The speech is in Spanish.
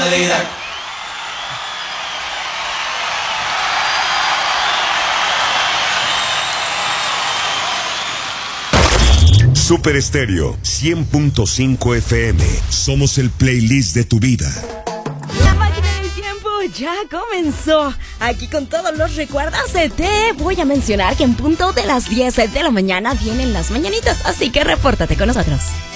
Madrid. Super Estéreo 100.5 FM. Somos el playlist de tu vida. La máquina del tiempo ya comenzó. Aquí con todos los recuerdos te voy a mencionar que en punto de las 10 de la mañana vienen las mañanitas. Así que repórtate con nosotros.